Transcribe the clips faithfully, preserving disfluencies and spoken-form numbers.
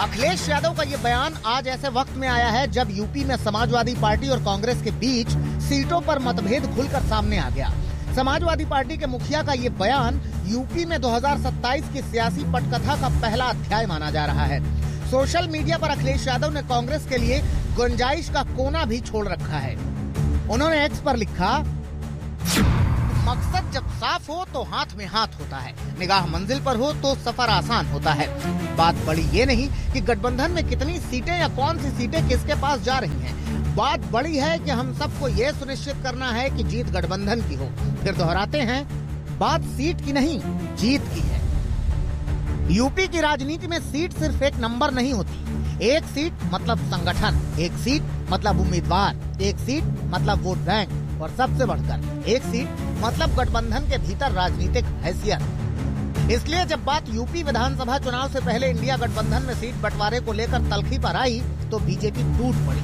अखिलेश यादव का ये बयान आज ऐसे वक्त में आया है जब यूपी में समाजवादी पार्टी और कांग्रेस के बीच सीटों पर मतभेद खुलकर सामने आ गया। समाजवादी पार्टी के मुखिया का ये बयान यूपी में दो हज़ार सत्ताईस की सियासी पटकथा का पहला अध्याय माना जा रहा है। सोशल मीडिया पर अखिलेश यादव ने कांग्रेस के लिए गुंजाइश का कोना भी छोड़ रखा है। उन्होंने एक्स पर लिखा, मकसद जब साफ हो तो हाथ में हाथ होता है, निगाह मंजिल पर हो तो सफर आसान होता है। बात बड़ी ये नहीं कि गठबंधन में कितनी सीटें या कौन सी सीटें किसके पास जा रही हैं। बात बड़ी है कि हम सबको ये सुनिश्चित करना है कि जीत गठबंधन की हो। फिर दोहराते हैं, बात सीट की नहीं, जीत की है। यूपी की राजनीति में सीट सिर्फ एक नंबर नहीं होती। एक सीट मतलब संगठन, एक सीट मतलब उम्मीदवार, एक सीट मतलब वोट बैंक और सबसे बढ़कर एक सीट मतलब गठबंधन के भीतर राजनीतिक हैसियत। इसलिए जब बात यूपी विधानसभा चुनाव से पहले इंडिया गठबंधन में सीट बंटवारे को लेकर तल्खी पर आई तो बीजेपी टूट पड़ी।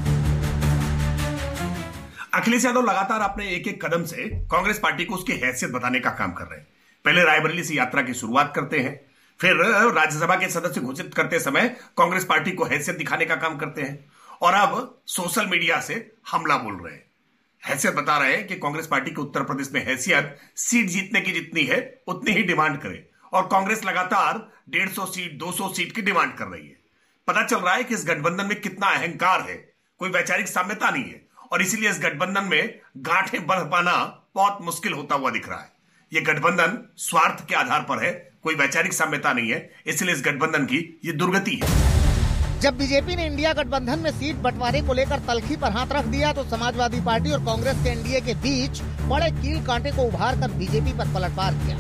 अखिलेश यादव लगातार अपने एक एक कदम से कांग्रेस पार्टी को उसकी हैसियत बताने का काम कर रहे हैं। पहले रायबरेली से यात्रा की शुरुआत करते हैं, फिर राज्यसभा के सदस्य घोषित करते समय कांग्रेस पार्टी को हैसियत दिखाने का काम करते हैं और अब सोशल मीडिया से हमला बोल रहे हैं। हैसियत बता रहे हैं कि कांग्रेस पार्टी के उत्तर प्रदेश में हैसियत सीट जीतने की जितनी है उतनी ही डिमांड करे और कांग्रेस लगातार डेढ़ सौ सीट, दो सौ सीट की डिमांड कर रही है। पता चल रहा है कि इस गठबंधन में कितना अहंकार है, कोई वैचारिक साम्यता नहीं है और इसीलिए इस गठबंधन में गांठें बढ़ पाना बहुत मुश्किल होता हुआ दिख रहा है। यह गठबंधन स्वार्थ के आधार पर है, कोई वैचारिक साम्यता नहीं है, इसलिए इस गठबंधन की ये दुर्गति है। जब बीजेपी ने इंडिया गठबंधन में सीट बंटवारे को लेकर तल्खी पर हाथ रख दिया तो समाजवादी पार्टी और कांग्रेस के एनडीए के बीच बड़े कील कांटे को उभार कर बीजेपी पर पलटवार किया।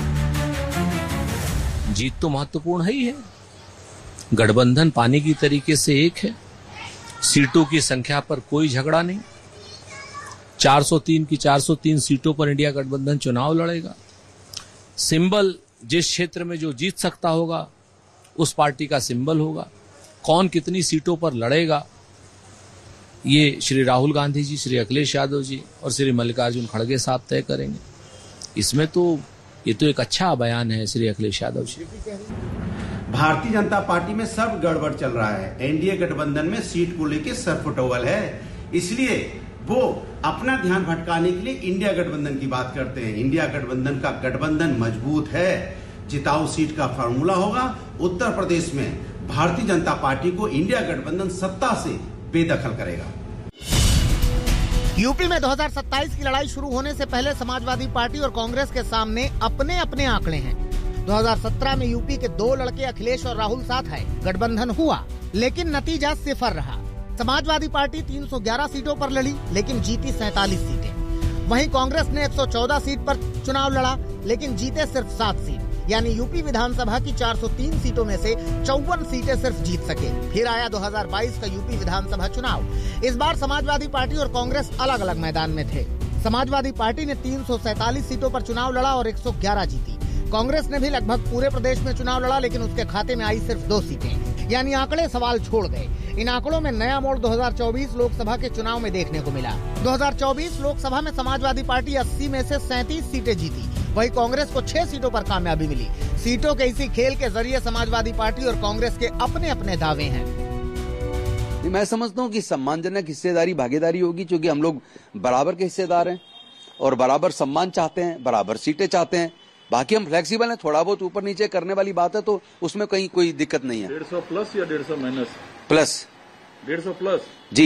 जीत तो महत्वपूर्ण है ही है। गठबंधन पानी की तरीके से एक है, सीटों की संख्या पर कोई झगड़ा नहीं। चार सौ तीन की चार सौ तीन सीटों पर इंडिया गठबंधन चुनाव लड़ेगा। सिंबल जिस क्षेत्र में जो जीत सकता होगा उस पार्टी का सिंबल होगा। कौन कितनी सीटों पर लड़ेगा ये श्री राहुल गांधी जी, श्री अखिलेश यादव जी और श्री मल्लिकार्जुन खड़गे साहब तय करेंगे। इसमें तो ये तो एक अच्छा बयान है श्री अखिलेश यादव जी। भारतीय जनता पार्टी में सब गड़बड़ चल रहा है। एनडीए गठबंधन में सीट को लेकर सरफटोवल है, इसलिए वो अपना ध्यान भटकाने के लिए इंडिया गठबंधन की बात करते हैं। इंडिया गठबंधन का गठबंधन मजबूत है, जिताऊ सीट का फार्मूला होगा। उत्तर प्रदेश में भारतीय जनता पार्टी को इंडिया गठबंधन सत्ता से बेदखल करेगा। यूपी में दो हज़ार सत्ताईस की लड़ाई शुरू होने से पहले समाजवादी पार्टी और कांग्रेस के सामने अपने अपने आंकड़े हैं। दो हज़ार सत्रह में यूपी के दो लड़के अखिलेश और राहुल साथ आए, गठबंधन हुआ लेकिन नतीजा सिफर रहा। समाजवादी पार्टी तीन सौ ग्यारह सीटों पर लड़ी लेकिन जीती सैंतालीस सीटें। वहीं कांग्रेस ने एक सौ चौदह सीट पर चुनाव लड़ा लेकिन जीते सिर्फ सात सीट, यानी यूपी विधानसभा की चार सौ तीन सीटों में से चौवन सीटें सिर्फ जीत सके। फिर आया दो हज़ार बाईस का यूपी विधानसभा चुनाव। इस बार समाजवादी पार्टी और कांग्रेस अलग अलग मैदान में थे। समाजवादी पार्टी ने तीन सौ सैंतालीस सीटों पर चुनाव लड़ा और एक सौ ग्यारह जीती। कांग्रेस ने भी लगभग पूरे प्रदेश में चुनाव लड़ा लेकिन उसके खाते में आई सिर्फ दो सीटें, यानी आंकड़े सवाल छोड़ गए। इन आंकड़ों में नया मोड़ दो हज़ार चौबीस लोकसभा के चुनाव में देखने को मिला। दो हज़ार चौबीस लोकसभा में समाजवादी पार्टी अस्सी में से सैंतीस सीटें जीती, वहीं कांग्रेस को छह सीटों पर कामयाबी मिली। सीटों के इसी खेल के जरिए समाजवादी पार्टी और कांग्रेस के अपने अपने दावे हैं। मैं समझता हूँ कि सम्मानजनक हिस्सेदारी भागीदारी होगी, क्योंकि हम लोग बराबर के हिस्सेदार हैं और बराबर सम्मान चाहते हैं, बराबर सीटें चाहते हैं। बाकी हम फ्लेक्सिबल हैं, थोड़ा बहुत ऊपर नीचे करने वाली बात है तो उसमें कहीं कोई दिक्कत नहीं है। डेढ़ सौ प्लस या डेढ़ सौ माइनस? प्लस। डेढ़ सौ प्लस जी।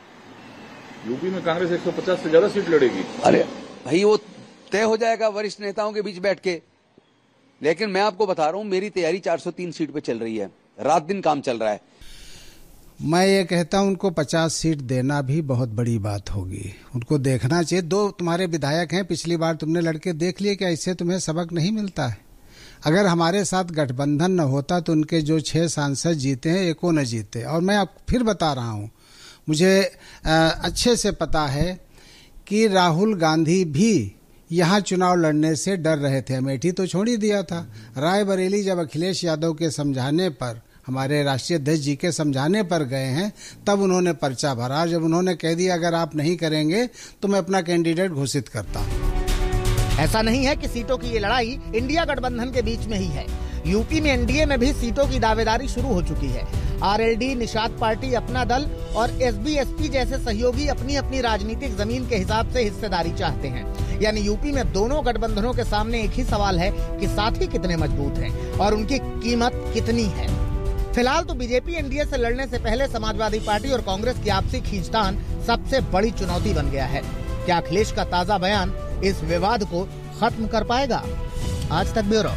यूपी में कांग्रेस एक सौ पचास से ज्यादा सीट लड़ेगी। अरे भाई वो तय हो जाएगा वरिष्ठ नेताओं के बीच बैठ के, लेकिन मैं आपको बता रहा हूं मेरी तैयारी चार सौ तीन सीट पे चल रही है, रात दिन काम चल रहा है। मैं ये कहता हूं उनको पचास सीट देना भी बहुत बड़ी बात होगी, उनको देखना चाहिए। दो तुम्हारे विधायक हैं, पिछली बार तुमने लड़के देख लिए, क्या इससे तुम्हें सबक नहीं मिलता है? अगर हमारे साथ गठबंधन न होता तो उनके जो छह सांसद जीते हैं एको न जीते। और मैं आप फिर बता रहा हूं, मुझे अच्छे से पता है कि राहुल गांधी भी यहाँ चुनाव लड़ने से डर रहे थे। अमेठी तो छोड़ ही दिया था। रायबरेली जब अखिलेश यादव के समझाने पर, हमारे राष्ट्रीय अध्यक्ष जी के समझाने पर गए हैं, तब उन्होंने पर्चा भरा। जब उन्होंने कह दिया अगर आप नहीं करेंगे तो मैं अपना कैंडिडेट घोषित करता हूँ। ऐसा नहीं है कि सीटों की ये लड़ाई इंडिया गठबंधन के बीच में ही है। यूपी में एनडीए में भी सीटों की दावेदारी शुरू हो चुकी है। आरएलडी, निषाद पार्टी अपना दल और एसबीएसपी जैसे सहयोगी अपनी अपनी राजनीतिक जमीन के हिसाब से हिस्सेदारी चाहते हैं। यानी यूपी में दोनों गठबंधनों के सामने एक ही सवाल है कि साथी कितने मजबूत हैं और उनकी कीमत कितनी है। फिलहाल तो बीजेपी एनडीए से लड़ने से पहले समाजवादी पार्टी और कांग्रेस की आपसी खींचतान सबसे बड़ी चुनौती बन गया है। क्या अखिलेश का ताजा बयान इस विवाद को खत्म कर पाएगा? आज तक ब्यूरो।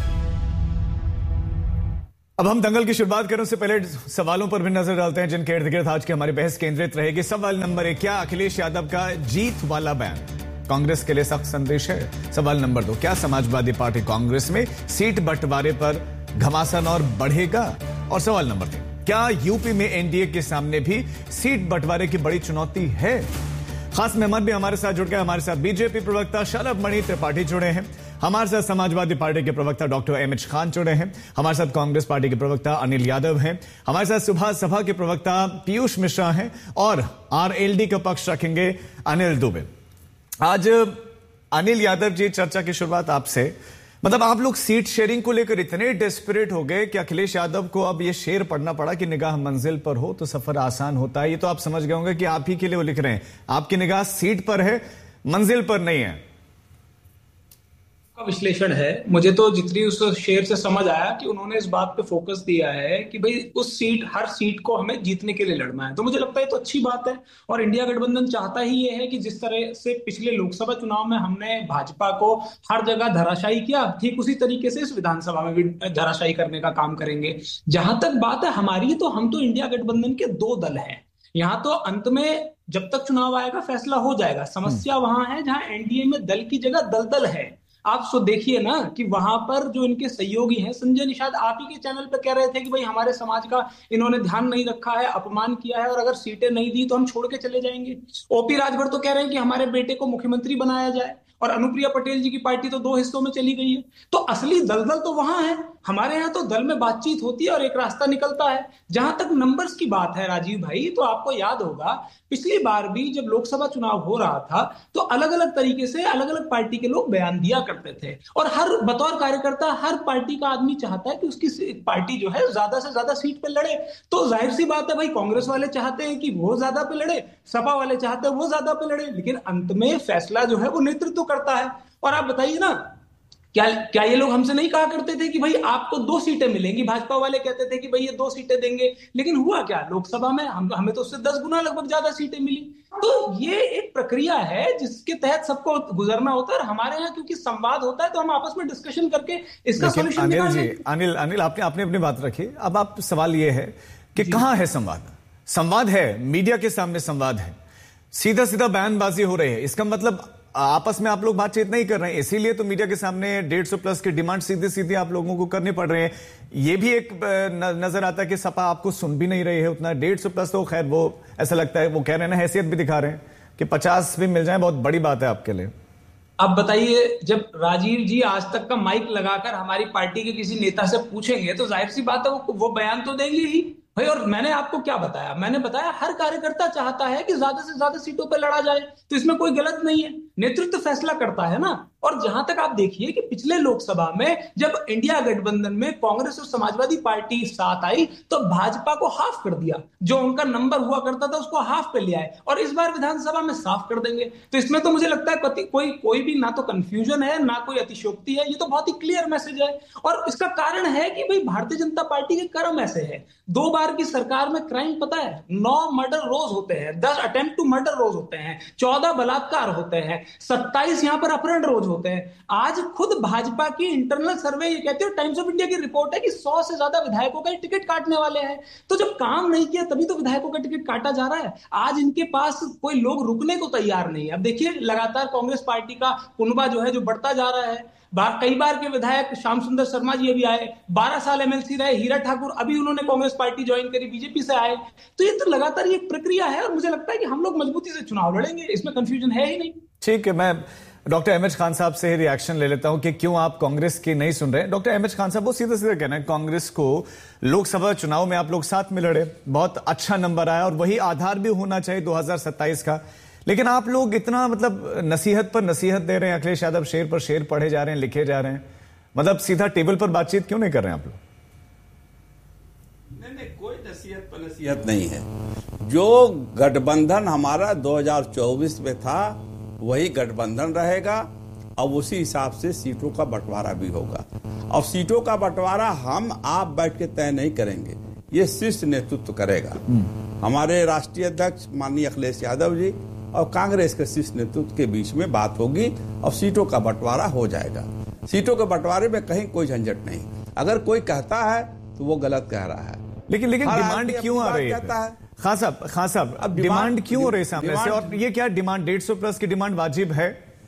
अब हम दंगल की शुरुआत करें उससे पहले सवालों पर भी नजर डालते हैं जिनके इर्द गिर्द आज की हमारी बहस केंद्रित रहेगी। सवाल नंबर एक, क्या अखिलेश यादव का जीत वाला बयान कांग्रेस के लिए सख्त संदेश है? सवाल नंबर दो, क्या समाजवादी पार्टी कांग्रेस में सीट बंटवारे पर घमासान और बढ़ेगा? और सवाल नंबर तीन, क्या यूपी में एनडीए के सामने भी सीट बंटवारे की बड़ी चुनौती है? खास मेहमान भी हमारे साथ जुड़ गए। हमारे साथ बीजेपी प्रवक्ता शलभ मणि त्रिपाठी जुड़े हैं, हमारे साथ समाजवादी पार्टी के प्रवक्ता डॉक्टर एम एच खान जुड़े हैं, हमारे साथ कांग्रेस पार्टी के प्रवक्ता अनिल यादव हैं, हमारे साथ सुभाष सभा के प्रवक्ता पीयूष मिश्रा हैं और आरएलडी का पक्ष रखेंगे अनिल दुबे। आज अनिल यादव जी, चर्चा की शुरुआत आपसे। मतलब आप लोग सीट शेयरिंग को लेकर इतने डेस्परेट हो गए कि अखिलेश यादव को अब ये शेर पढ़ना पड़ा कि निगाह मंजिल पर हो तो सफर आसान होता है। ये तो आप समझ गए होंगे कि आप ही के लिए वो लिख रहे हैं, आपकी निगाह सीट पर है, मंजिल पर नहीं है। का विश्लेषण है। मुझे तो जितनी उस शेर से समझ आया कि उन्होंने इस बात पे फोकस दिया है कि भाई उस सीट, हर सीट को हमें जीतने के लिए लड़ना है। तो मुझे लगता है तो अच्छी बात है और इंडिया गठबंधन चाहता ही ये है कि जिस तरह से पिछले लोकसभा चुनाव में हमने भाजपा को हर जगह धराशायी किया, ठीक उसी तरीके से इस विधानसभा में भी धराशायी करने का काम करेंगे। जहां तक बात है हमारी, तो हम तो इंडिया गठबंधन के दो दल हैं। यहाँ तो अंत में जब तक चुनाव आएगा फैसला हो जाएगा। समस्या वहां है जहां एनडीए में दल की जगह दलदल है। आप सो देखिए ना कि वहां पर जो इनके सहयोगी हैं, संजय निषाद आप ही के चैनल पे कह रहे थे कि भाई हमारे समाज का इन्होंने ध्यान नहीं रखा है, अपमान किया है और अगर सीटें नहीं दी तो हम छोड़ के चले जाएंगे। ओपी राजभर तो कह रहे हैं कि हमारे बेटे को मुख्यमंत्री बनाया जाए और अनुप्रिया पटेल जी की पार्टी तो दो हिस्सों में चली गई है। तो असली दलदल तो वहां है। हमारे यहाँ तो दल में बातचीत होती है और एक रास्ता निकलता है। जहां तक नंबर्स की बात है राजीव भाई, तो आपको याद होगा पिछली बार भी जब लोकसभा चुनाव हो रहा था तो अलग अलग तरीके से अलग अलग पार्टी के लोग बयान दिया करते थे और हर बतौर कार्यकर्ता हर पार्टी का आदमी चाहता है कि उसकी पार्टी जो है ज्यादा से ज्यादा सीट पे लड़े। तो जाहिर सी बात है भाई, कांग्रेस वाले चाहते हैं कि वो ज्यादा पे लड़े, सपा वाले चाहते हैं वो ज्यादा पे लड़े, लेकिन अंत में फैसला जो है वो नेतृत्व करता है। और आप बताइए ना, क्या क्या ये लोग हमसे नहीं कहा करते थे कि भाई आपको दो सीटें मिलेंगी? भाजपा वाले कहते थे कि भाई ये दो सीटें देंगे, लेकिन हुआ क्या? लोकसभा में हम हमें तो उससे दस गुना लगभग ज्यादा सीटें मिली। तो ये एक प्रक्रिया है जिसके तहत सबको गुजरना होता है। और हमारे यहाँ क्योंकि संवाद होता है तो हम आपस में डिस्कशन करके इसका सोल्यूशन अनिल जी, अनिल अनिल आपने आपने अपनी बात रखी। अब आप सवाल ये है कि कहां है संवाद? संवाद है, मीडिया के सामने संवाद है, सीधा सीधा बयानबाजी हो रही है। इसका मतलब आपस में आप लोग बातचीत नहीं कर रहे हैं, इसीलिए तो मीडिया के सामने डेढ़ सौ प्लस की डिमांड सीधी सीधी आप लोगों को करनी पड़ रही है। ये भी एक नजर आता है कि सपा आपको सुन भी नहीं रही है उतना। डेढ़ सौ प्लस तो खैर वो ऐसा लगता है, वो कह रहे हैं ना, हैसियत भी दिखा रहे हैं कि पचास भी मिल जाए बहुत बड़ी बात है आपके लिए। अब बताइए, जब राजीव जी आज तक का माइक लगाकर हमारी पार्टी के किसी नेता से पूछेंगे तो जाहिर सी बात है वो, वो बयान तो देंगे ही भाई। और मैंने आपको क्या बताया? मैंने बताया हर कार्यकर्ता चाहता है कि ज्यादा से ज्यादा सीटों पर लड़ा जाए, तो इसमें कोई गलत नहीं है। नेतृत्व फैसला करता है ना। और जहां तक आप देखिए कि पिछले लोकसभा में जब इंडिया गठबंधन में कांग्रेस और समाजवादी पार्टी साथ आई तो भाजपा को हाफ कर दिया, जो उनका नंबर हुआ करता था उसको हाफ पे ले आए और इस बार विधानसभा में साफ कर देंगे। तो इसमें तो मुझे लगता है कोई कोई भी ना तो कंफ्यूजन है ना कोई अतिशयोक्ति है, ये तो बहुत ही क्लियर मैसेज है। और इसका कारण है कि भाई भारतीय जनता पार्टी के कर्म ऐसे है। दो बार की सरकार में क्राइम पता है, नौ मर्डर रोज होते हैं, दस अटेम्प्ट टू मर्डर रोज होते हैं, चौदह बलात्कार होते हैं, सत्ताईस यहां पर अपहरण रोज होते हैं। आज खुद भाजपा की इंटरनल सर्वे ये कहते हैं, टाइम्स ऑफ इंडिया की रिपोर्ट है कि सौ से ज्यादा विधायकों का टिकट काटने वाले हैं। तो जब काम नहीं किया तभी तो विधायकों का टिकट काटा जा रहा है। आज इनके पास कोई लोग रुकने को तैयार नहीं है। अब देखिए लगातार कांग्रेस पार्टी का कुनबा जो है जो बढ़ता जा रहा है। बार कई बार के विधायक श्याम सुंदर शर्मा जी अभी आए, बारह साल एमएलसी रहे, हीरा ठाकुर अभी उन्होंने कांग्रेस पार्टी ज्वाइन करी, बीजेपी से आए। तो ये तो लगातार ये प्रक्रिया है और मुझे लगता है कि हम लोग मजबूती से चुनाव लड़ेंगे, इसमें कंफ्यूजन है ही नहीं। ठीक है, मैं डॉक्टर एम एच खान साहब से रिएक्शन ले लेता हूं कि क्यों आप कांग्रेस की नहीं सुन रहे। डॉक्टर एम एच खान साहब, वो सीधा सीधा कहना है कांग्रेस को लोकसभा चुनाव में आप लोग साथ में लड़े, बहुत अच्छा नंबर आया और वही आधार भी होना चाहिए दो हजार सत्ताईस का। लेकिन आप लोग इतना मतलब नसीहत पर नसीहत दे रहे हैं, अखिलेश यादव शेर पर शेर पढ़े जा रहे हैं, लिखे जा रहे हैं। मतलब सीधा टेबल पर बातचीत क्यों नहीं कर रहे हैं आप लोग? नहीं नहीं, कोई नसीहत पर नसीहत नहीं है। जो गठबंधन हमारा दो हज़ार चौबीस में था वही गठबंधन रहेगा, अब उसी हिसाब से सीटों का बंटवारा भी होगा। और सीटों का बंटवारा हम आप बैठ के तय नहीं करेंगे, ये शीर्ष नेतृत्व करेगा। हमारे राष्ट्रीय अध्यक्ष माननीय अखिलेश यादव जी और कांग्रेस के शीर्ष नेतृत्व के बीच में बात होगी और सीटों का बंटवारा हो जाएगा। सीटों के बंटवारे में कहीं कोई झंझट नहीं। अगर कोई कहता है तो वो गलत कह रहा है। लेकिन लेकिन डिमांड क्यों आ रही है? खान साहब खान साहब अब डिमांड क्यों हो रही है सामने से? और ये क्या डिमांड डेढ़ सौ प्लस की डिमांड वाजिब है?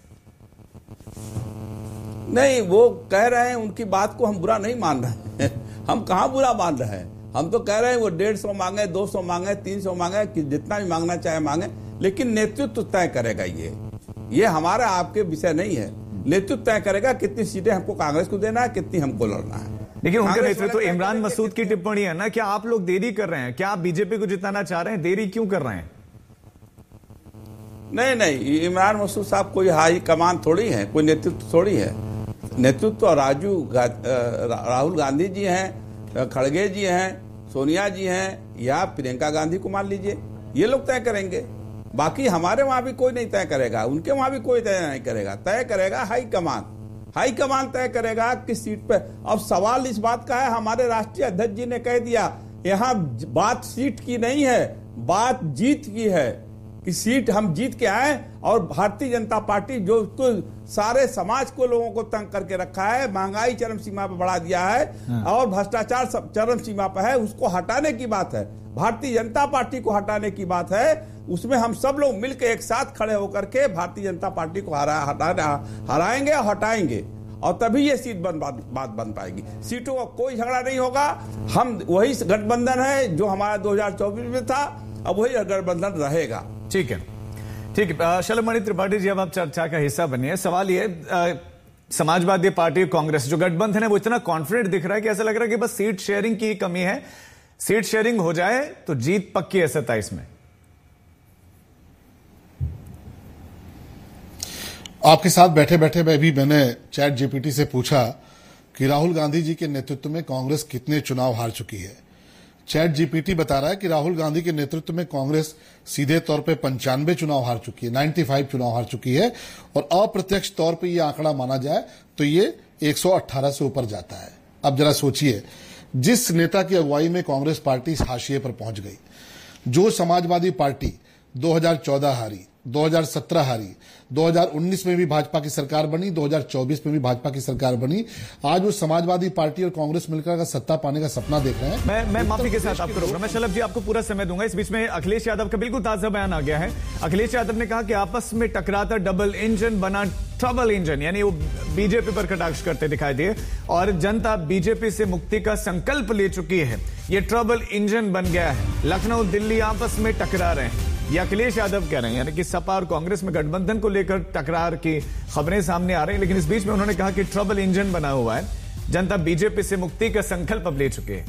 नहीं, वो कह रहे हैं, उनकी बात को हम बुरा नहीं मान रहे हैं। हम कहाँ बुरा मान रहे हैं? हम तो कह रहे हैं वो डेढ़ सौ मांगे, दो सौ मांगे, तीन सौ मांगे, कि जितना भी मांगना चाहे मांगे, लेकिन नेतृत्व तय करेगा। ये ये हमारा आपके विषय नहीं है। नेतृत्व तय करेगा कितनी सीटें हमको कांग्रेस को देना है, कितनी हमको लड़ना है। लेकिन उनका नेतृत्व इमरान मसूद की टिप्पणी है ना, क्या आप लोग देरी कर रहे हैं? क्या आप बीजेपी को जिताना चाह रहे हैं? देरी क्यों कर रहे हैं? नहीं नहीं, इमरान मसूद साहब कोई हाई कमान थोड़ी है, कोई नेतृत्व थोड़ी है। नेतृत्व राजू राहुल गांधी जी हैं, खड़गे जी हैं, सोनिया जी हैं, या प्रियंका गांधी को मान लीजिए, ये लोग तय करेंगे। बाकी हमारे वहां भी कोई नहीं तय करेगा, उनके वहां भी कोई तय नहीं करेगा। तय करेगा हाई कमान। हाई कमान तय करेगा किस सीट पे। अब सवाल इस बात का है, हमारे राष्ट्रीय अध्यक्ष जी ने कह दिया, यहाँ बात सीट की नहीं है, बात जीत की है, कि सीट हम जीत के आए। और भारतीय जनता पार्टी जो तो सारे समाज को, लोगों को तंग करके रखा है, महंगाई चरम सीमा पर बढ़ा दिया है, हाँ। और भ्रष्टाचार चरम सीमा पर है, उसको हटाने की बात है। भारतीय जनता पार्टी को हटाने की बात है। उसमें हम सब लोग मिलकर एक साथ खड़े होकर के भारतीय जनता पार्टी को हरा हटा हराएंगे और हटाएंगे, और तभी ये सीट बन बात, बात बन पाएगी। सीटों का कोई झगड़ा नहीं होगा। हम वही गठबंधन है जो हमारा दो हज़ार चौबीस में था, अब वही गठबंधन रहेगा। ठीक है, ठीक है। शलभमणि त्रिपाठी जी, अब आप चर्चा का हिस्सा बनिए। सवाल ये, समाजवादी पार्टी और कांग्रेस जो गठबंधन है वो इतना कॉन्फिडेंट दिख रहा है कि ऐसा लग रहा है कि बस सीट शेयरिंग की कमी है। सीट शेयरिंग हो जाए तो जीत पक्की है सत्ताईस में। आपके साथ बैठे बैठे मैं भी मैंने चैट जीपीटी से पूछा कि राहुल गांधी जी के नेतृत्व में कांग्रेस कितने चुनाव हार चुकी है। चैट जीपीटी बता रहा है कि राहुल गांधी के नेतृत्व में कांग्रेस सीधे तौर पे पंचानवे चुनाव हार चुकी है, पचानवे चुनाव हार चुकी है, और अप्रत्यक्ष तौर पे ये आंकड़ा माना जाए तो ये एक सौ अठारह से ऊपर जाता है। अब जरा सोचिए, जिस नेता की अगुवाई में कांग्रेस पार्टी हाशिए पर पहुंच गई, जो समाजवादी पार्टी दो हज़ार चौदह हारी, दो हज़ार सत्रह हारी, दो हज़ार उन्नीस में भी भाजपा की सरकार बनी, दो हज़ार चौबीस में भी भाजपा की सरकार बनी, आज वो समाजवादी पार्टी और कांग्रेस मिलकर सत्ता पाने का सपना देख रहे हैं। मैं मैं माफी के साथ आपको रोक रहा हूं। मैं शलभ जी आपको पूरा समय दूंगा। इस बीच में अखिलेश यादव का बिल्कुल ताजा बयान आ गया है। अखिलेश यादव ने कहा कि आपस में टकराता डबल इंजन बना ट्रबल इंजन, यानी वो बीजेपी पर कटाक्ष करते दिखाई दिए, और जनता बीजेपी से मुक्ति का संकल्प ले चुकी है। ये ट्रबल इंजन बन गया है। लखनऊ दिल्ली आपस में टकरा रहे हैं, ये अखिलेश यादव कह रहे हैं, यानी कि सपा और कांग्रेस में गठबंधन को लेकर टकरार की खबरें सामने आ रही हैं। लेकिन इस बीच में उन्होंने कहा कि ट्रबल इंजन बना हुआ है, जनता बीजेपी से मुक्ति का संकल्प अब ले चुके हैं।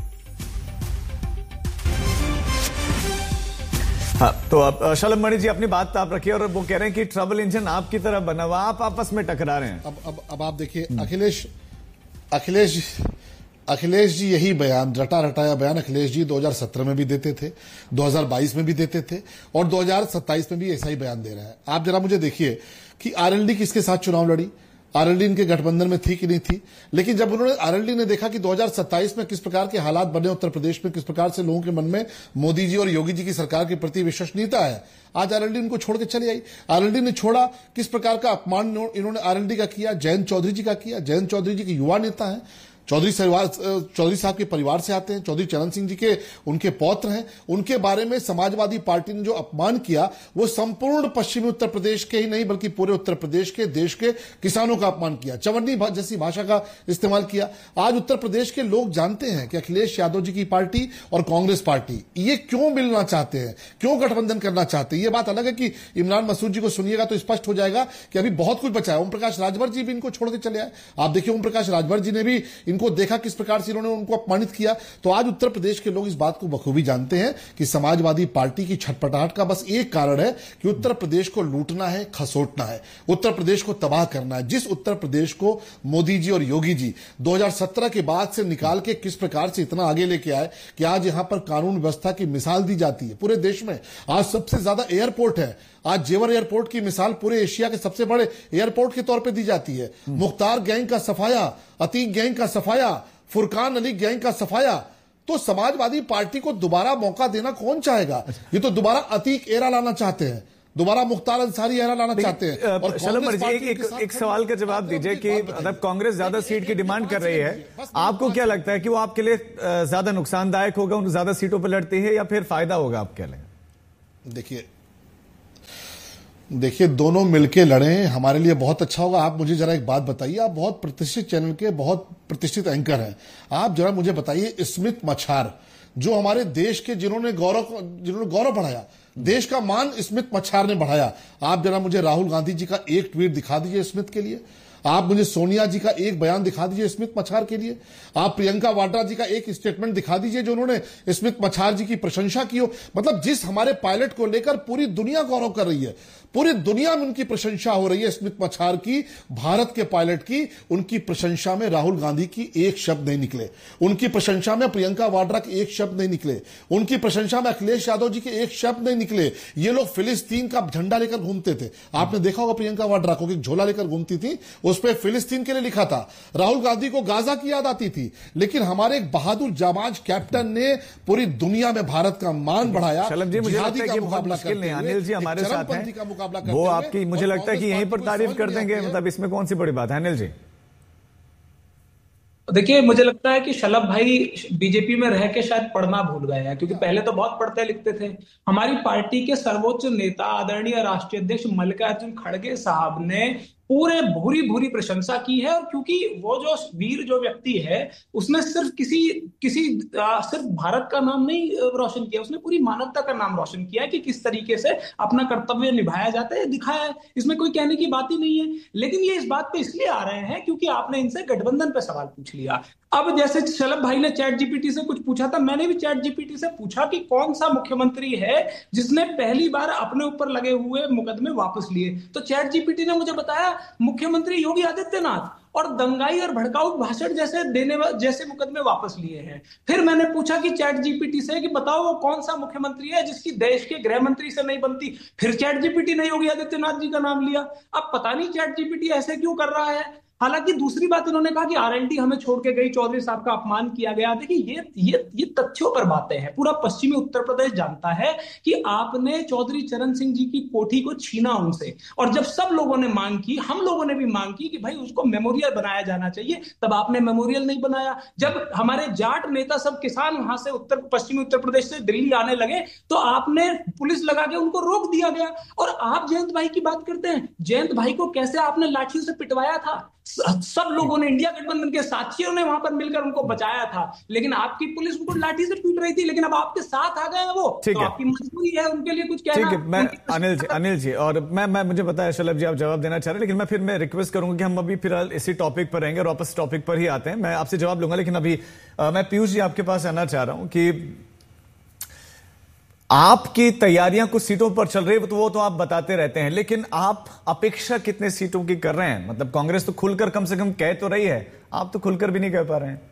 हाँ, तो अब शलभमणि जी अपनी बात आप रखिए, और वो कह रहे हैं कि ट्रबल इंजन आपकी तरह बना हुआ, आप आपस में टकरा रहे हैं। अब अब अब आप देखिए, अखिलेश अखिलेश अखिलेश जी यही बयान, रटा रटाया बयान अखिलेश जी दो हज़ार सत्रह में भी देते थे, दो हज़ार बाईस में भी देते थे, और दो हज़ार सत्ताईस में भी ऐसा ही बयान दे रहा है। आप जरा मुझे देखिए कि आरएलडी किसके साथ चुनाव लड़ी, आरएलडी इनके गठबंधन में थी कि नहीं थी। लेकिन जब उन्होंने आरएलडी ने देखा कि दो हज़ार सत्ताईस में किस प्रकार के हालात बने उत्तर प्रदेश में, किस प्रकार से लोगों के मन में मोदी जी और योगी जी की सरकार के प्रति विश्वसनीयता है, आज आरएलडी इनको छोड़ के चली आई। आरएलडी ने छोड़ा, किस प्रकार का अपमान इन्होंने आरएलडी का किया, जयंत चौधरी जी का किया। जयंत चौधरी जी के युवा नेता हैं, चौधरी चौधरी साहब के परिवार से आते हैं, चौधरी चरण सिंह जी के उनके पौत्र हैं। उनके बारे में समाजवादी पार्टी ने जो अपमान किया, वो संपूर्ण पश्चिमी उत्तर प्रदेश के ही नहीं बल्कि पूरे उत्तर प्रदेश के, देश के किसानों का अपमान किया, चवन्नी जैसी भाषा का इस्तेमाल किया। आज उत्तर प्रदेश के लोग जानते हैं कि अखिलेश यादव जी की पार्टी और कांग्रेस पार्टी ये क्यों मिलना चाहते हैं, क्यों गठबंधन करना चाहते हैं। ये बात अलग है कि इमरान मसूद जी को सुनिएगा तो स्पष्ट हो जाएगा कि अभी बहुत कुछ बचा है। ओम प्रकाश राजभर जी भी इनको छोड़ के चले आए। आप देखिए, ओम प्रकाश राजभर जी ने भी इनको देखा किस प्रकार से इन्होंने उनको अपमानित किया। तो आज उत्तर प्रदेश के लोग इस बात को बखूबी जानते हैं कि समाजवादी पार्टी की छटपटाहट का बस एक कारण है कि उत्तर प्रदेश को लूटना है, खसोटना है, उत्तर प्रदेश को तबाह करना है। जिस उत्तर प्रदेश को मोदी जी और योगी जी दो हज़ार सत्रह के बाद से निकाल के किस प्रकार से इतना आगे लेके आए कि आज यहां पर कानून व्यवस्था की मिसाल दी जाती है पूरे देश में। आज सबसे ज्यादा एयरपोर्ट है, आज जेवर एयरपोर्ट की मिसाल पूरे एशिया के सबसे बड़े एयरपोर्ट के तौर पे दी जाती है। मुख्तार गैंग का सफाया, अतीक गैंग का सफाया, फुरकान अली गैंग का सफाया। तो समाजवादी पार्टी को दोबारा मौका देना कौन चाहेगा? ये तो दोबारा अतीक एरा लाना चाहते हैं, दोबारा मुख्तार अंसारी एरा लाना चाहते हैं। और शलभ जी, एक, एक, एक सवाल का जवाब दीजिए कि मतलब कांग्रेस ज्यादा सीट की डिमांड कर रही है, आपको क्या लगता है कि वो आपके लिए ज्यादा नुकसानदायक होगा, उन ज्यादा सीटों पर लड़ती है, या फिर फायदा होगा आपके लिए? देखिए देखिए दोनों मिलके लड़ें, हमारे लिए बहुत अच्छा होगा। आप मुझे जरा एक बात बताइए, आप बहुत प्रतिष्ठित चैनल के बहुत प्रतिष्ठित एंकर हैं, आप जरा मुझे बताइए स्मित मच्छार जो हमारे देश के जिन्होंने गौरव जिन्होंने गौरव बढ़ाया, देश का मान स्मित मच्छार ने बढ़ाया, आप जरा मुझे राहुल गांधी जी का एक ट्वीट दिखा दीजिए स्मित के लिए, आप मुझे सोनिया जी का एक बयान दिखा दीजिए स्मित मच्छार के लिए, आप प्रियंका वाड्रा जी का एक स्टेटमेंट दिखा दीजिए जो उन्होंने स्मित मच्छार जी की प्रशंसा की हो। मतलब जिस हमारे पायलट को लेकर पूरी दुनिया गौरव कर रही है, पूरी दुनिया में उनकी प्रशंसा हो रही है स्मित मच्छार की, भारत के पायलट की, उनकी प्रशंसा में राहुल गांधी की एक शब्द नहीं निकले, उनकी प्रशंसा में प्रियंका वाड्रा के एक शब्द नहीं निकले, उनकी प्रशंसा में अखिलेश यादव जी के एक शब्द नहीं निकले। ये लोग फिलिस्तीन का झंडा लेकर घूमते थे, आपने देखा होगा प्रियंका वाड्रा को एक झोला लेकर घूमती थी, उस पर फिलिस्तीन के लिए लिखा था। राहुल गांधी को गाजा की याद आती थी, लेकिन हमारे एक बहादुर जाबाज कैप्टन ने पूरी दुनिया में भारत का मान बढ़ाया। शलभ जी, मुझे लगता है कि बहुत मुश्किल नहीं, अनिल जी हमारे साथ हैं, वो आपकी मुझे लगता है कि यहीं पर तारीफ कर देंगे, मतलब इसमें कौन सी बड़ी बात है। अनिल जी देखिए, मुझे लगता है कि शलभ भाई बीजेपी में रह के शायद पढ़ना भूल गए हैं, क्योंकि पहले तो बहुत पढ़ते लिखते थे। हमारी पार्टी के सर्वोच्च नेता आदरणीय राष्ट्रीय अध्यक्ष मल्लिकार्जुन खड़गे साहब ने पूरे भूरी भूरी प्रशंसा की है, और क्योंकि वो जो वीर जो व्यक्ति है उसने सिर्फ किसी किसी आ, सिर्फ भारत का नाम नहीं रोशन किया, उसने पूरी मानवता का नाम रोशन किया है कि किस तरीके से अपना कर्तव्य निभाया जाता है, दिखाया है। इसमें कोई कहने की बात ही नहीं है। लेकिन ये इस बात पे इसलिए आ रहे हैं क्योंकि आपने इनसे गठबंधन पे सवाल पूछ लिया। अब जैसे शलभ भाई ने चैट जीपीटी से कुछ पूछा था, मैंने भी चैट जीपीटी से पूछा कि कौन सा मुख्यमंत्री है जिसने पहली बार अपने ऊपर लगे हुए मुकदमे वापस लिए, तो चैट जीपीटी ने मुझे बताया मुख्यमंत्री योगी आदित्यनाथ, और दंगाई और भड़काऊ भाषण जैसे देने जैसे मुकदमे वापस लिए हैं। फिर मैंने पूछा कि चैट जीपीटी से कि बताओ वो कौन सा मुख्यमंत्री है जिसकी देश के गृह मंत्री से नहीं बनती, फिर चैट जीपीटी ने योगी आदित्यनाथ जी का नाम लिया। अब पता नहीं चैट जीपीटी ऐसे क्यों कर रहा है। हालांकि दूसरी बात इन्होंने कहा कि आरएनटी हमें छोड़ के गई, चौधरी साहब का अपमान किया गया। देखिए, ये ये ये तथ्यों पर बातें हैं। पूरा पश्चिमी उत्तर प्रदेश जानता है कि आपने चौधरी चरण सिंह जी की कोठी को छीना उनसे, और जब सब लोगों ने मांग की, हम लोगों ने भी मांग की कि भाई उसको मेमोरियल बनाया जाना चाहिए, तब आपने मेमोरियल नहीं बनाया। जब हमारे जाट नेता सब किसान वहां से उत्तर पश्चिमी उत्तर प्रदेश से दिल्ली आने लगे तो आपने पुलिस लगा के उनको रोक दिया गया। और आप जयंत भाई की बात करते हैं, जयंत भाई को कैसे आपने लाठियों से पिटवाया था। सब लोगों ने, इंडिया गठबंधन के साथियों ने वहां पर मिलकर उनको बचाया था, लेकिन आपकी पुलिस उनको लाठी से पीट रही थी, लेकिन अब आपके साथ आ गए हैं वो, तो आपकी मजबूरी है उनके लिए कुछ कहना। ठीक है, मैं अनिल जी अनिल जी और मैं मैं मुझे पता है शलभ जी आप जवाब देना चाह रहे हैं, लेकिन मैं फिर मैं रिक्वेस्ट करूंगा कि हम अभी फिलहाल इसी टॉपिक पर रहेंगे और वापस टॉपिक पर ही आते हैं। मैं आपसे जवाब लूंगा, लेकिन अभी आ, मैं पीयूष जी आपके पास आना चाह रहा हूं कि आपकी तैयारियां कुछ सीटों पर चल रही है, तो वो तो आप बताते रहते हैं, लेकिन आप अपेक्षा कितने सीटों की कर रहे हैं? मतलब कांग्रेस तो खुलकर कम से कम कह तो रही है, आप तो खुलकर भी नहीं कह पा रहे हैं।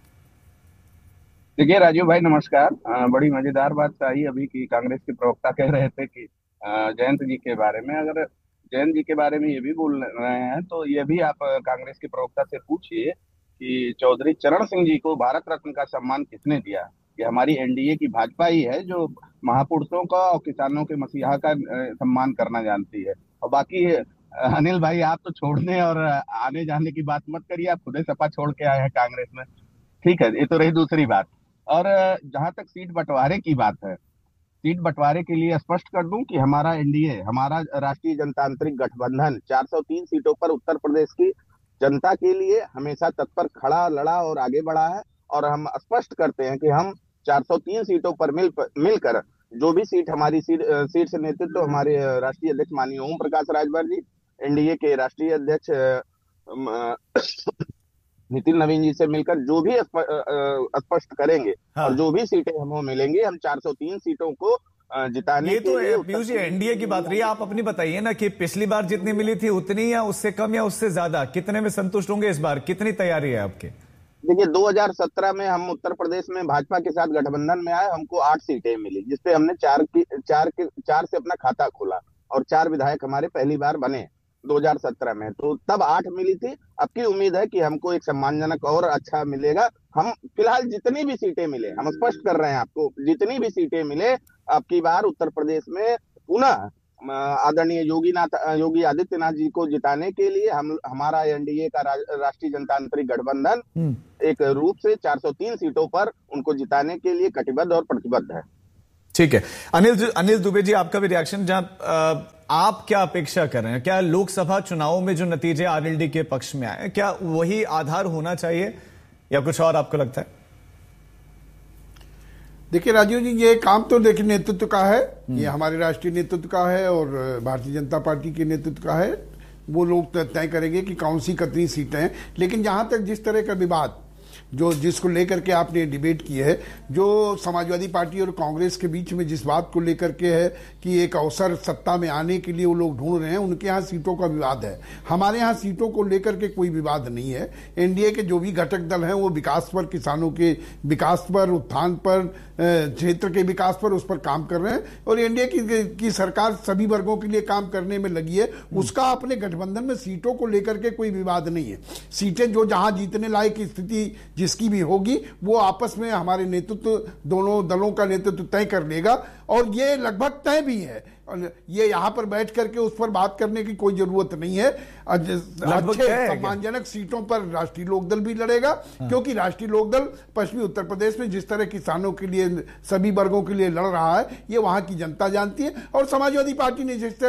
देखिए राजीव भाई नमस्कार। आ, बड़ी मजेदार बात आई अभी कि कांग्रेस के प्रवक्ता कह रहे थे कि जयंत जी के बारे में, अगर जयंत जी के बारे में ये भी बोल रहे हैं तो ये भी आप कांग्रेस के प्रवक्ता से पूछिए कि चौधरी चरण सिंह जी को भारत रत्न का सम्मान किसने दिया। ये हमारी एनडीए की भाजपा ही है जो महापुरुषों का और किसानों के मसीहा का सम्मान करना जानती है। और बाकी अनिल भाई आप तो छोड़ने और आने जाने की बात मत करिए, आप खुद सपा छोड़ के आए हैं कांग्रेस में, ठीक है, ये तो रही दूसरी बात। और जहां तक सीट बंटवारे की बात है, सीट बंटवारे के लिए स्पष्ट कर दूं कि हमारा एनडीए, हमारा राष्ट्रीय जनतांत्रिक गठबंधन चार सौ तीन सीटों पर उत्तर प्रदेश की जनता के लिए हमेशा तत्पर खड़ा, लड़ा और आगे बढ़ा है। और हम स्पष्ट करते हैं कि हम चार सौ तीन सीटों पर मिल मिलकर जो भी सीट हमारी सीट सीट से नेतृत्व तो हमारे राष्ट्रीय अध्यक्ष माननीय ओम प्रकाश राजभर जी, एनडीए के राष्ट्रीय अध्यक्ष नितिन नवीन जी से मिलकर जो भी स्पष्ट करेंगे हाँ। और जो भी सीटें हमें मिलेंगी, हम चार सौ तीन सीटों को जिताने ये के लिए। तो पीयूष जी एनडीए की बात रही है, आप अपनी बताइए ना कि पिछली बार जितनी मिली थी उतनी या उससे कम या उससे ज्यादा, कितने में संतुष्ट होंगे इस बार, कितनी तैयारी है आपकी? देखिए, दो हज़ार सत्रह में हम उत्तर प्रदेश में भाजपा के साथ गठबंधन में आए, हमको आठ सीटें मिली, जिसपे हमने चार की चार के चार से अपना खाता खोला और चार विधायक हमारे पहली बार बने दो हज़ार सत्रह में, तो तब आठ मिली थी। अब की उम्मीद है कि हमको एक सम्मानजनक और अच्छा मिलेगा। हम फिलहाल जितनी भी सीटें मिले, हम स्पष्ट कर रहे हैं आपको, जितनी भी सीटें मिले अब की बार उत्तर प्रदेश में पुनः आदरणीय योगी नाथ योगी आदित्यनाथ जी को जिताने के लिए हम हमारा एनडीए का राष्ट्रीय जनतांत्रिक गठबंधन एक रूप से चार सौ तीन सीटों पर उनको जिताने के लिए कटिबद्ध और प्रतिबद्ध है। ठीक है, अनिल अनिल दुबे जी, आपका भी रिएक्शन। जहां आप क्या अपेक्षा कर रहे हैं, क्या लोकसभा चुनाव में जो नतीजे आरएलडी के पक्ष में आए, क्या वही आधार होना चाहिए या कुछ और आपको लगता है? देखिए राजीव जी, ये काम तो देखिए नेतृत्व का है, ये हमारे राष्ट्रीय नेतृत्व का है और भारतीय जनता पार्टी के नेतृत्व का है। वो लोग तय करेंगे कि कौन सी कितनी सीटें हैं। लेकिन जहां तक जिस तरह का विवाद जो जिसको लेकर के आपने डिबेट की है, जो समाजवादी पार्टी और कांग्रेस के बीच में जिस बात को लेकर के है कि एक अवसर सत्ता में आने के लिए वो लोग ढूंढ रहे हैं, उनके यहाँ सीटों का विवाद है। हमारे यहाँ सीटों को लेकर के कोई विवाद नहीं है। एनडीए के जो भी घटक दल हैं वो विकास पर, किसानों के विकास पर, उत्थान पर, क्षेत्र के विकास पर उस पर काम कर रहे हैं और एनडीए की, की सरकार सभी वर्गों के लिए काम करने में लगी है। उसका अपने गठबंधन में सीटों को लेकर के कोई विवाद नहीं है। सीटें जो जहां जीतने लायक स्थिति जिसकी भी होगी वो आपस में हमारे नेतृत्व, दोनों दलों का नेतृत्व तय कर लेगा और ये लगभग तय भी है। ये यहाँ पर बैठ करके उस पर बात करने की कोई जरूरत नहीं है। अच्छे सम्मानजनक सीटों पर राष्ट्रीय लोकदल भी लड़ेगा, हाँ। क्योंकि राष्ट्रीय लोकदल पश्चिमी उत्तर प्रदेश में जिस तरह किसानों के लिए, सभी वर्गों के लिए लड़ रहा है, ये वहां की जनता जानती है। और समाजवादी पार्टी ने जिस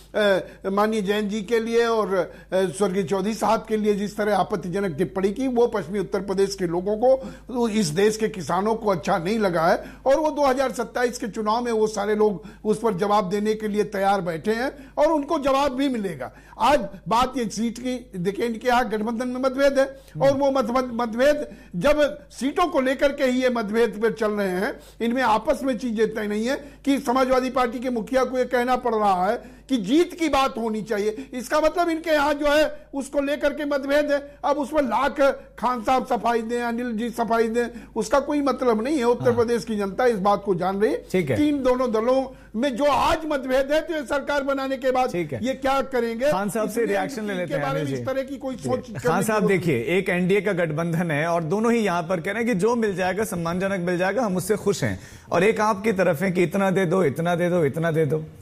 तरह माननीय जैन जी के लिए और स्वर्गीय चौधरी साहब के लिए जिस तरह आपत्तिजनक टिप्पणी की, वो पश्चिमी उत्तर प्रदेश के लोगों को, इस देश के किसानों को अच्छा नहीं लगा है और वो दो हजार सत्ताईस के चुनाव में वो सारे लोग उस पर जवाब देने के लिए तैयार बैठे हैं और उनको जवाब भी मिलेगा। आज बात ये सीट की, देखिए इनके यहाँ गठबंधन में मतभेद है और वो मतभेद जब सीटों को लेकर के ही ये मतभेद पे चल रहे हैं, इनमें आपस में चीजें तय नहीं है कि समाजवादी पार्टी के मुखिया को ये कहना पड़ रहा है कि जीत की बात होनी चाहिए। इसका मतलब इनके यहाँ जो है उसको लेकर के मतभेद है। अब उस पर लाख खान साहब सफाई दें, अनिल जी सफाई दें, उसका कोई मतलब नहीं है। उत्तर हाँ। प्रदेश की जनता इस बात को जान रही है कि इन दोनों दलों में जो आज मतभेद है तो सरकार बनाने के बाद ये क्या करेंगे। खान साहब से रिएक्शन ले लेते हैं। इस तरह की कोई सोच। खान साहब देखिए, एक एनडीए का गठबंधन है और दोनों ही यहाँ पर कह रहे हैं कि जो मिल जाएगा सम्मानजनक मिल जाएगा, हम उससे खुश हैं, और एक आपकी तरफ है कि इतना दे दो, इतना दे दो, इतना दे दो।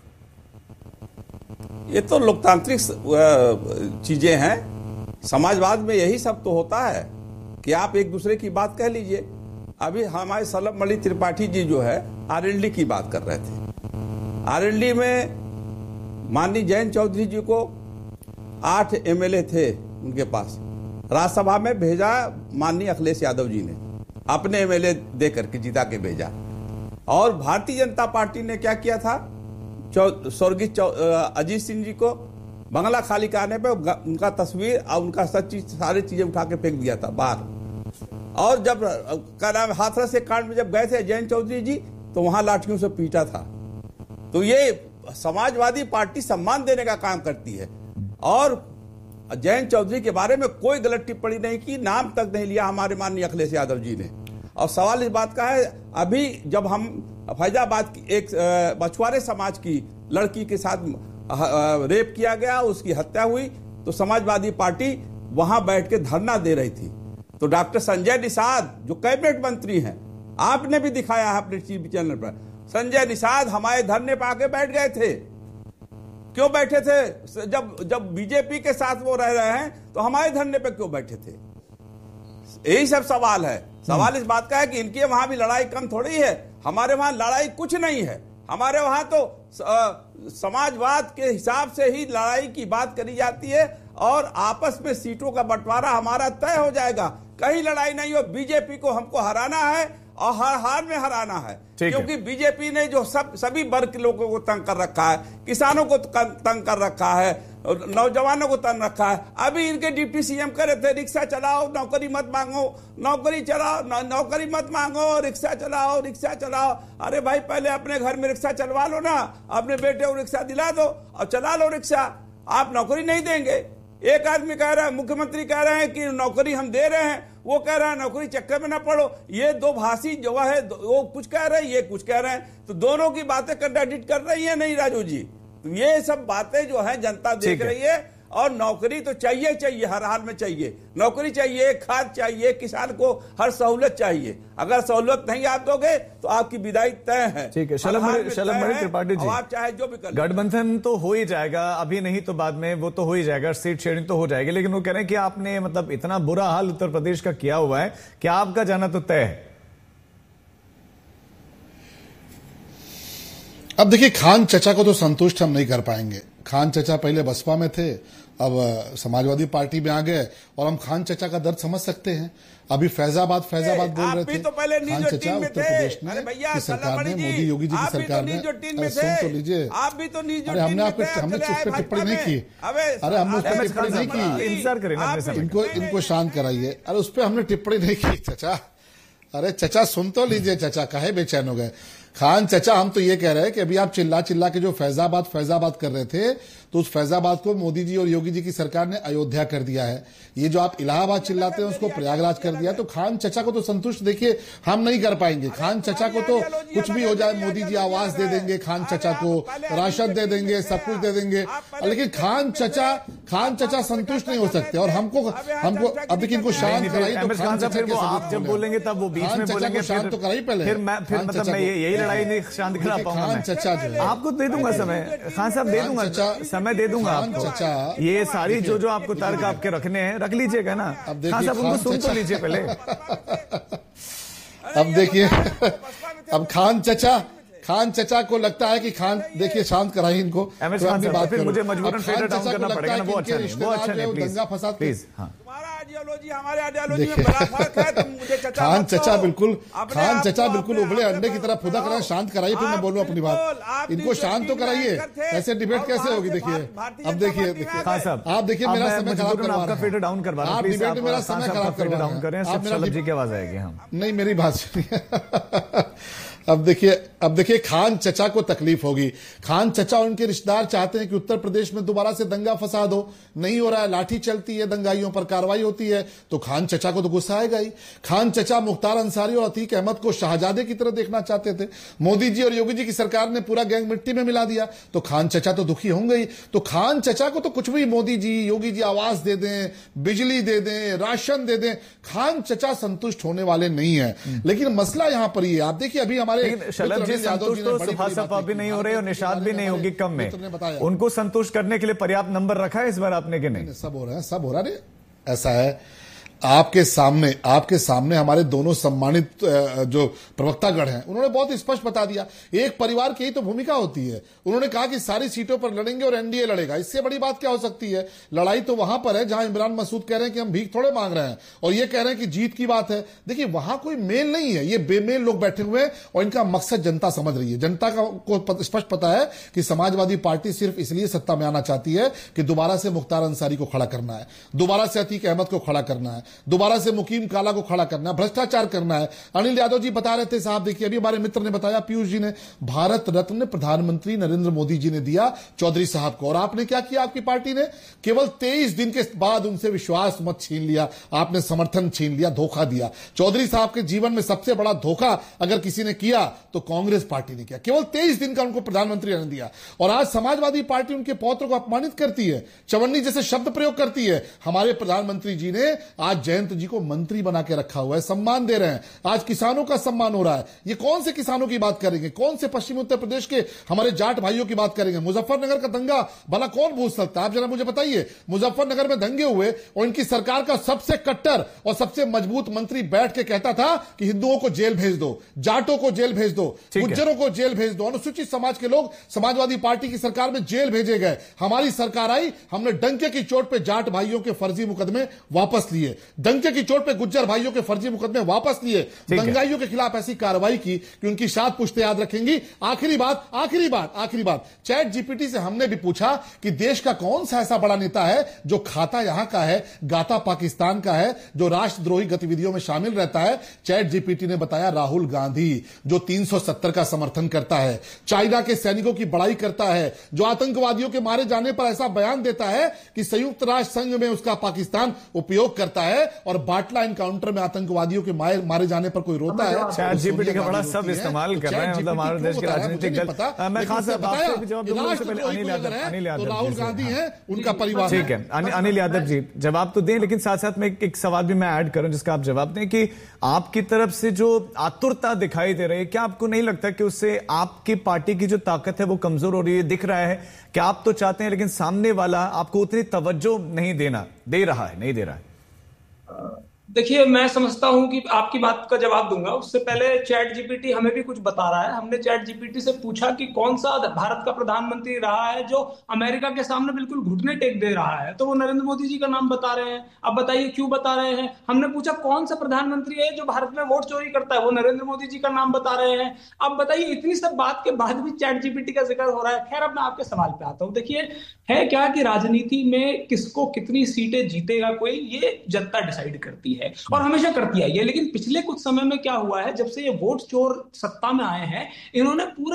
ये तो लोकतांत्रिक चीजें हैं। समाजवाद में यही सब तो होता है कि आप एक दूसरे की बात कह लीजिए। अभी हमारे सलभ मणि त्रिपाठी जी जो है आरएलडी की बात कर रहे थे। आरएलडी में माननीय जयंत चौधरी जी को आठ एमएलए थे उनके पास, राज्यसभा में भेजा माननीय अखिलेश यादव जी ने, अपने एमएलए दे करके जिता के भेजा। और भारतीय जनता पार्टी ने क्या किया था, स्वर्गीय अजीत सिंह जी को बंगला खाली कराने पे उनका तस्वीर और उनका सच्ची सारी चीजें उठा के फेंक दिया था बाहर। और जब क्या नाम हाथरस के कांड में जब गए थे जयंत चौधरी जी, तो वहां लाठियों से पीटा था। तो ये समाजवादी पार्टी सम्मान देने का काम करती है। और जयंत चौधरी के बारे में कोई गलत टिप्पणी नहीं की, नाम तक नहीं लिया हमारे माननीय अखिलेश यादव जी ने। और सवाल इस बात का है, अभी जब हम फैजाबाद की एक मछुआरे समाज की लड़की के साथ रेप किया गया, उसकी हत्या हुई, तो समाजवादी पार्टी वहां बैठ के धरना दे रही थी। तो डॉक्टर संजय निषाद जो कैबिनेट मंत्री हैं, आपने भी दिखाया है अपने टीवी चैनल पर, संजय निषाद हमारे धरने पर आके बैठ गए थे। क्यों बैठे थे? जब जब बीजेपी के साथ वो रह रहे हैं तो हमारे धरने पे क्यों बैठे थे? यही सब सवाल है। सवाल इस बात का है कि इनके वहां भी लड़ाई कम थोड़ी है, हमारे वहां लड़ाई कुछ नहीं है। हमारे वहां तो आ, समाजवाद के हिसाब से ही लड़ाई की बात करी जाती है और आपस में सीटों का बंटवारा हमारा तय हो जाएगा। कहीं लड़ाई नहीं हो, बीजेपी को हमको हराना है और हर हार में हराना है, क्योंकि बीजेपी ने जो सब सभी वर्ग के लोगों को तंग कर रखा है, किसानों को तंग कर रखा है, नौजवानों को तन रखा है। अभी इनके डिप्टी सीएम कह रहे थे रिक्शा चलाओ, नौकरी मत मांगो, नौकरी चलाओ, नौकरी मत मांगो, रिक्शा चलाओ, रिक्शा चलाओ। अरे भाई पहले अपने घर में रिक्शा चलवा लो ना, अपने बेटे को रिक्शा दिला दो और चला लो रिक्शा। आप नौकरी नहीं देंगे। एक आदमी कह रहा है, मुख्यमंत्री कह रहे हैं कि नौकरी हम दे रहे हैं, वो कह रहा है नौकरी चक्कर में ना पड़ो। ये दो भाषी जो है, वो कुछ कह रहे हैं, ये कुछ कह रहे हैं, तो दोनों की बातें कंट्राडिक्ट कर रही है नहीं राजू जी। ये सब बातें जो है जनता देख रही है। और नौकरी तो चाहिए चाहिए, हर हाल में चाहिए, नौकरी चाहिए, खाद चाहिए, किसान को हर सहूलत चाहिए। अगर सहूलत नहीं आप दोगे तो आपकी विदाई तय है। ठीक है, शलभमणि त्रिपाठी जी, आप चाहे जो भी कर, गठबंधन तो हो ही जाएगा, अभी नहीं तो बाद में वो तो हो ही जाएगा, सीट शेयरिंग तो हो जाएगी। लेकिन वो कह रहे हैं कि आपने मतलब इतना बुरा हाल उत्तर प्रदेश का किया हुआ है कि आपका जाना तो तय है। अब देखिए, खान चचा को तो संतुष्ट हम नहीं कर पाएंगे। खान चचा पहले बसपा में थे, अब समाजवादी पार्टी में आ गए, और हम खान चचा का दर्द समझ सकते हैं। अभी फैजाबाद फैजाबाद बोल रहे थे, तो पहले खान चचा उत्तर प्रदेश में की सरकार ने, मोदी योगी जी की सरकार ने, अरे सुन तो लीजिए, आप भी तो अरे हमने आप हमने उस पर टिप्पणी नहीं की, अरे हमने उस पर टिप्पणी नहीं की, इनको इनको शांत कराइए। अरे उस पर हमने टिप्पणी नहीं की चचा, अरे चचा सुन तो लीजिए, चचा काहे बेचैन हो गए। खान चचा, हम तो ये कह रहे हैं कि अभी आप चिल्ला चिल्ला के जो फैजाबाद फैजाबाद कर रहे थे, तो उस फैजाबाद को मोदी जी और योगी जी की सरकार ने अयोध्या कर दिया है। ये जो आप इलाहाबाद चिल्लाते हैं उसको प्रयागराज कर दिया। तो खान चचा को तो संतुष्ट देखिए हम नहीं कर पाएंगे। खान चचा को तो कुछ भी हो जाए, मोदी जी आवास दे देंगे, खान चचा को राशन दे देंगे, सब कुछ दे देंगे, लेकिन खान चचा खान चचा संतुष्ट नहीं हो सकते। और हमको हमको अब देखिए, इनको शांत कराइए तो खान चचा के आप जब बोलेंगे तब वो बीच में बोलेंगे, शांत तो कराइए पहले, फिर मैं फिर मतलब मैं यही लड़ाई नहीं शांत करा पाऊंगा। खान चचा जो है, आपको दे दूंगा समय, खान साहब दे दूंगा, समय दे दूंगा आपको। ये सारी जो जो आपको तर्क आपके रखने हैं रख लीजिएगा ना। खान साहब उनको सुन तो लीजिए पहले। अब देखिए, अब खान चचा खान चचा को लगता है कि खान, देखिए शांत कराइए इनको, तो अपनी बात फिर मुझे मजबूरन फेडर डाउन करना पड़ेगा ना, वो अच्छा नहीं, वो अच्छा नहीं, प्लीज दंगा फसाद प्लीज। हाँ, आइडियोलॉजी हमारे आइडियोलॉजी में बड़ा फर्क है। तुम मुझे चचा खान चचा बिल्कुल खान चचा बिल्कुल उबले अंडे की तरह खुदा करा। शांत कराइए, फिर मैं बोलूं अपनी बात। इनको शांत तो कराइए, ऐसे डिबेट कैसे होगी। देखिए अब देखिए देखिए खान साहब, आप देखिए मेरा समय खराब करवा रहे हैं, आपका फेडर डाउन करवा रहे हैं, आप डिबेट में मेरा समय खराब करवा रहे हैं। आप मेरा जी की आवाज आएगी। हम नहीं, मेरी बात सुनिए। अब देखिए अब देखिए खान चचा को तकलीफ होगी। खान चचा और उनके रिश्तेदार चाहते हैं कि उत्तर प्रदेश में दोबारा से दंगा फसाद हो, नहीं हो रहा है, लाठी चलती है, दंगाइयों पर कार्रवाई होती है, तो खान चचा को तो गुस्सा आएगा ही। खान चचा मुख्तार अंसारी और अतीक अहमद को शाहजादे की तरह देखना चाहते थे। मोदी जी और योगी जी की सरकार ने पूरा गैंग मिट्टी में मिला दिया, तो खान चचा तो दुखी होंगे ही। तो खान चचा को तो कुछ भी मोदी जी योगी जी आवास दे दें, बिजली दे दें, राशन दे दें, खान चचा संतुष्ट होने वाले नहीं है। लेकिन मसला यहां पर ही है, आप देखिए अभी हमारे शलभ जी संतुष्ट तो सुभा सपा भी नहीं हो रहे और निषाद भी नहीं होगी कम में, उनको संतुष्ट करने के लिए पर्याप्त नंबर रखा है इस बार आपने कि नहीं? सब हो रहा है, सब हो रहा है। ऐसा है, आपके सामने आपके सामने हमारे दोनों सम्मानित जो प्रवक्तागण हैं, उन्होंने बहुत स्पष्ट बता दिया। एक परिवार की ही तो भूमिका होती है। उन्होंने कहा कि सारी सीटों पर लड़ेंगे और एनडीए लड़ेगा। इससे बड़ी बात क्या हो सकती है? लड़ाई तो वहां पर है जहां इमरान मसूद कह रहे हैं कि हम भीख थोड़े मांग रहे हैं, और ये कह रहे हैं कि जीत की बात है। देखिए वहां कोई मेल नहीं है, ये बेमेल लोग बैठे हुए हैं और इनका मकसद जनता समझ रही है। जनता को स्पष्ट पता है कि समाजवादी पार्टी सिर्फ इसलिए सत्ता में आना चाहती है कि दोबारा से मुख्तार अंसारी को खड़ा करना है, दोबारा से अतीक अहमद को खड़ा करना है, दोबारा से मुकीम काला को खड़ा करना है, भ्रष्टाचार करना है। अनिल यादव जी बता रहे थे, साहब देखिए अभी हमारे मित्र ने बताया, पीयूष जी ने, भारत रत्न प्रधानमंत्री नरेंद्र मोदी जी ने दिया चौधरी साहब को, और आपने क्या किया? आपकी पार्टी ने केवल तेईस दिन के बाद उनसे विश्वास मत छीन लिया, आपने समर्थन छीन लिया, धोखा दिया। चौधरी साहब के जीवन में सबसे बड़ा धोखा अगर किसी ने किया तो कांग्रेस पार्टी ने किया। केवल तेईस दिन का उनको प्रधानमंत्री ने दिया, और आज समाजवादी पार्टी उनके पौत्र को अपमानित करती है, चवन्नी जैसे शब्द प्रयोग करती है। हमारे प्रधानमंत्री जी ने आज जयंत जी को मंत्री बना के रखा हुआ है, सम्मान दे रहे हैं। आज किसानों का सम्मान हो रहा है। ये कौन से किसानों की बात करेंगे? कौन से पश्चिमी उत्तर प्रदेश के हमारे जाट भाइयों की बात करेंगे? मुजफ्फरनगर का दंगा भला कौन भूल सकता है? आप जरा मुझे बताइए, मुजफ्फरनगर में दंगे हुए और इनकी सरकार का सबसे कट्टर और सबसे मजबूत मंत्री बैठ के कहता था कि हिंदुओं को जेल भेज दो, जाटों को जेल भेज दो, गुज्जरों को जेल भेज दो, अनुसूचित समाज के लोग समाजवादी पार्टी की सरकार में जेल भेजे गए। हमारी सरकार आई, हमने डंके की चोट पे जाट भाइयों के फर्जी मुकदमे वापस लिए। डंके की चोट पे गुज्जर भाइयों के फर्जी मुकदमे वापस लिए, दंगाइयों के खिलाफ ऐसी कार्रवाई की कि उनकी शाद पुश्ते याद रखेंगी। आखिरी बात आखिरी बात आखिरी बात चैट जीपीटी से हमने भी पूछा कि देश का कौन सा ऐसा बड़ा नेता है जो खाता यहां का है, गाता पाकिस्तान का है, जो राष्ट्रद्रोही गतिविधियों में शामिल रहता है। चैट जीपीटी ने बताया राहुल गांधी, जो तीन सौ सत्तर का समर्थन करता है, चाइना के सैनिकों की बड़ाई करता है, जो आतंकवादियों के मारे जाने पर ऐसा बयान देता है कि संयुक्त राष्ट्र संघ में उसका पाकिस्तान उपयोग करता है, और बाटला एनकाउंटर में आतंकवादियों के मारे जाने पर कोई रोता है। चैट जीपीटी का बड़ा सब इस्तेमाल कर रहे हैं, मतलब हमारे देश के राजनीतिक दल। मैं खास आपसे भी जवाब दूंगा, उससे पहले अनिल यादव अनिल यादव राहुल गांधी है, उनका परिवार। ठीक है, अनिल यादव जी जवाब तो दें, लेकिन साथ साथ में एक सवाल भी मैं ऐड करूं जिसका आप जवाब दें कि आपकी तरफ से जो आतुरता दिखाई दे रही है, क्या आपको नहीं लगता कि उससे आपकी पार्टी की जो ताकत है वो कमजोर हो रही है? दिख रहा है कि आप तो चाहते हैं लेकिन सामने वाला आपको उतनी तवज्जो नहीं देना दे रहा है नहीं दे रहा है। देखिए, मैं समझता हूं कि आपकी बात का जवाब दूंगा, उससे पहले चैट जीपीटी हमें भी कुछ बता रहा है। हमने चैट जीपीटी से पूछा कि कौन सा भारत का प्रधानमंत्री रहा है जो अमेरिका के सामने बिल्कुल घुटने टेक दे रहा है, तो वो नरेंद्र मोदी जी का नाम बता रहे हैं। अब बताइए क्यों बता रहे हैं। हमने पूछा कौन सा प्रधानमंत्री है जो भारत में वोट चोरी करता है, वो नरेंद्र मोदी जी का नाम बता रहे हैं। अब बताइए, इतनी सब बात के बाद भी चैट जीपीटी का जिक्र हो रहा है। खैर, अब मैं आपके सवाल पे आता हूं। देखिए, है क्या कि राजनीति में किसको कितनी सीटें जीतेगा कोई, ये जनता डिसाइड करती है और हमेशा करती आई है। लेकिन पिछले कुछ समय में क्या हुआ है, जब से ये वोट चोर सत्ता में आए हैं, इन्होंने पूरा